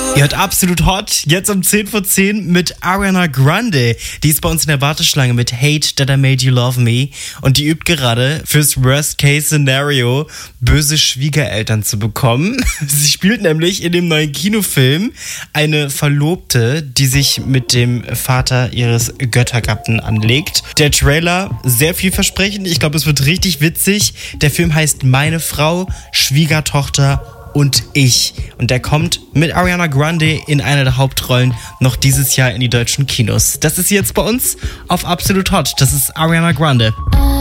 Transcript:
Ihr hört Absolut Hot, jetzt um 10 vor 10 mit Ariana Grande. Die ist bei uns in der Warteschlange mit Hate That I Made You Love Me. Und die übt gerade fürs Worst-Case-Szenario, böse Schwiegereltern zu bekommen. Sie spielt nämlich in dem neuen Kinofilm eine Verlobte, die sich mit dem Vater ihres Göttergatten anlegt. Der Trailer, sehr vielversprechend. Ich glaube, es wird richtig witzig. Der Film heißt Meine Frau, Schwiegertochter und ich. Und der kommt mit Ariana Grande in einer der Hauptrollen noch dieses Jahr in die deutschen Kinos. Das ist jetzt bei uns auf Absolut Hot. Das ist Ariana Grande.